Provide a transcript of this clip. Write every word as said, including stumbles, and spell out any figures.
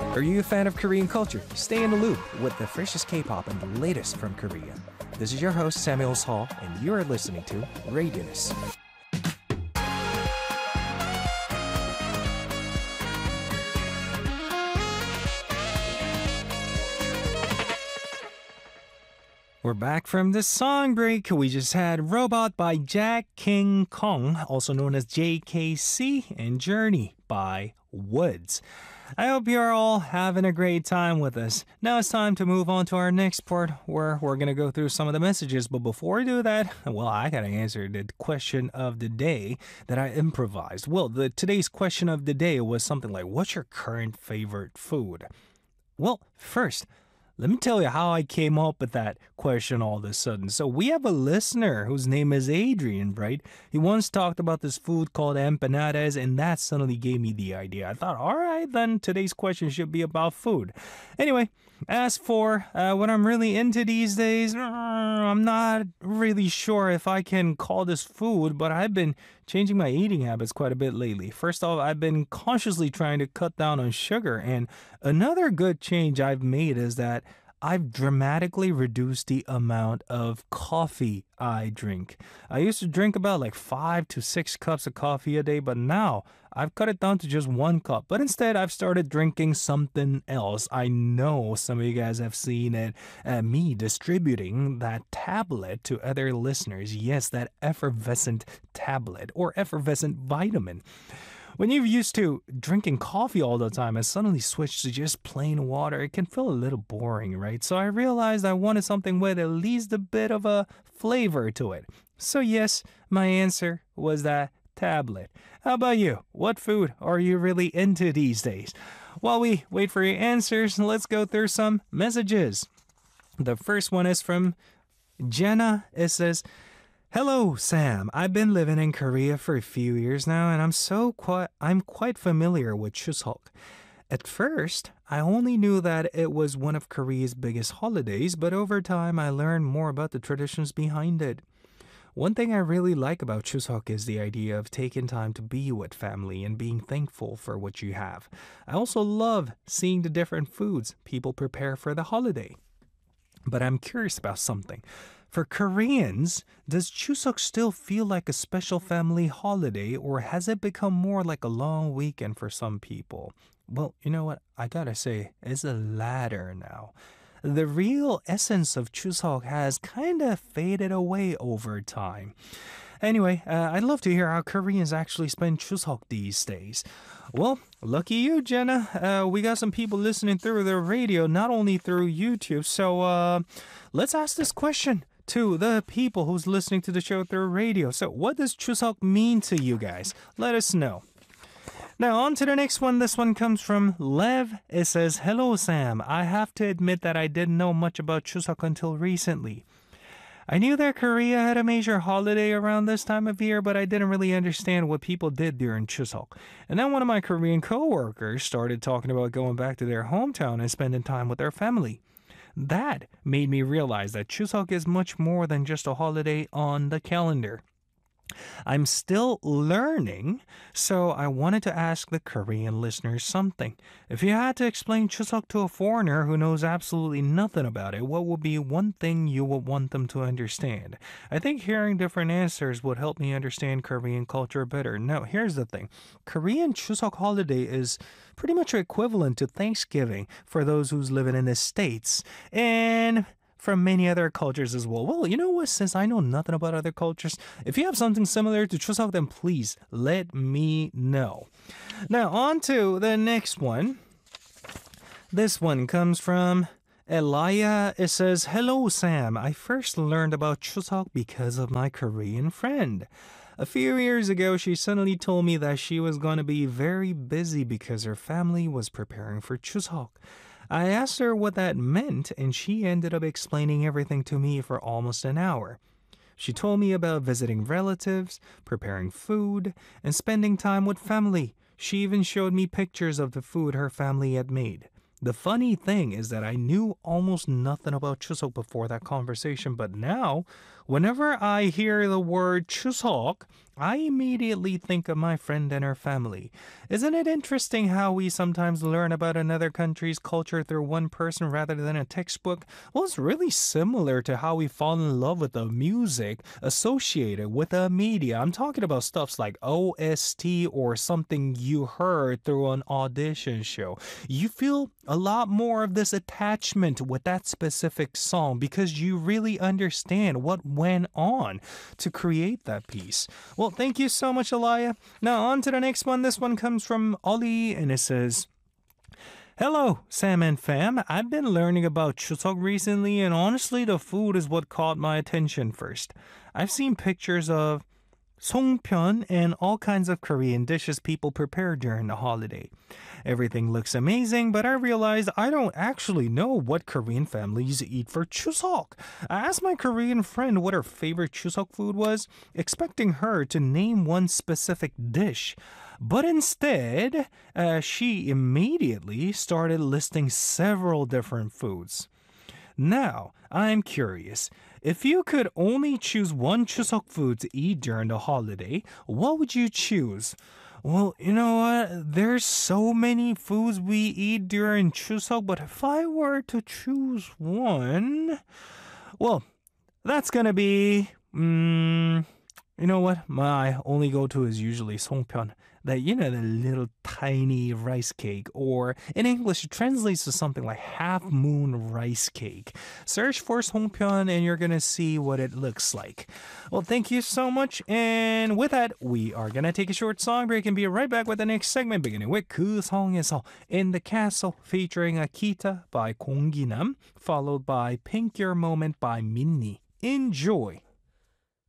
Are you a fan of Korean culture? Stay in the loop with the freshest K-pop and the latest from Korea. This is your host Samuel Hall, and you are listening to Radius. We're back from the song break. We just had Robot by Jack King Kong, also known as J K C, and Journey by Woods. I hope you're all having a great time with us. Now it's time to move on to our next part where we're going to go through some of the messages. But before we do that, well, I got to answer the question of the day that I improvised. Well, the today's question of the day was something like, what's your current favorite food? Well, first, let me tell you how I came up with that question all of a sudden. So we have a listener whose name is Adrian, right? He once talked about this food called empanadas, and that suddenly gave me the idea. I thought, all right, then today's question should be about food. Anyway, as for uh, what I'm really into these days, I'm not really sure if I can call this food, but I've been changing my eating habits quite a bit lately. First off, I've been consciously trying to cut down on sugar, and another good change I've made is that I've dramatically reduced the amount of coffee I drink. I used to drink about like five to six cups of coffee a day, but now I've cut it down to just one cup. But instead, I've started drinking something else. I know some of you guys have seen it, uh, me distributing that tablet to other listeners. Yes, that effervescent tablet or effervescent vitamin. When you're used to drinking coffee all the time and suddenly switch to just plain water, it can feel a little boring, right? So I realized I wanted something with at least a bit of a flavor to it. So yes, my answer was that tablet. How about you? What food are you really into these days? While we wait for your answers, let's go through some messages. The first one is from Jenna. It says, "Hello, Sam. I've been living in Korea for a few years now, and I'm so quite I'm quite familiar with Chuseok. At first, I only knew that it was one of Korea's biggest holidays, but over time I learned more about the traditions behind it. One thing I really like about Chuseok is the idea of taking time to be with family and being thankful for what you have. I also love seeing the different foods people prepare for the holiday. But I'm curious about something. For Koreans, does Chuseok still feel like a special family holiday, or has it become more like a long weekend for some people? Well, you know what? I gotta say, it's the latter now. The real essence of Chuseok has kind of faded away over time. Anyway, uh, I'd love to hear how Koreans actually spend Chuseok these days. Well, lucky you, Jenna. Uh, we got some people listening through the radio, not only through YouTube. So uh, let's ask this question to the people who's listening to the show through radio. So what does Chuseok mean to you guys? Let us know. Now on to the next one. This one comes from Lev. It says, "Hello, Sam. I have to admit that I didn't know much about Chuseok until recently. I knew that Korea had a major holiday around this time of year, but I didn't really understand what people did during Chuseok. And then one of my Korean coworkers started talking about going back to their hometown and spending time with their family. That made me realize that Chuseok is much more than just a holiday on the calendar. I'm still learning, so I wanted to ask the Korean listeners something. If you had to explain Chuseok to a foreigner who knows absolutely nothing about it, what would be one thing you would want them to understand? I think hearing different answers would help me understand Korean culture better. Now, here's the thing. Korean Chuseok holiday is pretty much equivalent to Thanksgiving for those who's living in the States, and from many other cultures as well. Well, you know what? Since I know nothing about other cultures, if you have something similar to Chuseok, then please let me know. Now, on to the next one. This one comes from Elia. It says, "Hello, Sam. I first learned about Chuseok because of my Korean friend. A few years ago, she suddenly told me that she was going to be very busy because her family was preparing for Chuseok. I asked her what that meant, and she ended up explaining everything to me for almost an hour. She told me about visiting relatives, preparing food, and spending time with family. She even showed me pictures of the food her family had made. The funny thing is that I knew almost nothing about Chuseok before that conversation, but now, Whenever I hear the word Chuseok, I immediately think of my friend and her family. Isn't it interesting how we sometimes learn about another country's culture through one person rather than a textbook? Well, it's really similar to how we fall in love with the music associated with the media. I'm talking about stuffs like O S T or something you heard through an audition show. You feel a lot more of this attachment with that specific song because you really understand what went on to create that piece. Well, thank you so much, Alaya. Now, on to the next one. This one comes from Ollie, and it says, Hello, Sam and fam. I've been learning about Chuseok recently, and honestly, the food is what caught my attention first. I've seen pictures of songpyeon and all kinds of Korean dishes people prepare during the holiday. Everything looks amazing, but I realized I don't actually know what Korean families eat for Chuseok. I asked my Korean friend what her favorite Chuseok food was, expecting her to name one specific dish. But instead, uh, she immediately started listing several different foods. Now, I'm curious. If you could only choose one Chuseok food to eat during the holiday, what would you choose? Well, you know what? There's so many foods we eat during Chuseok, but if I were to choose one, well, that's gonna be, um, you know what? My only go-to is usually songpyeon. That, you know, the little tiny rice cake, or in English it translates to something like half moon rice cake. Search for songpyeon and you're gonna see what it looks like. Well, thank you so much, and with that we are gonna take a short song break and be right back with the next segment, beginning with 그 성에서 In the Castle featuring Akita by 공기남, followed by Pink Your Moment by Minnie. Enjoy.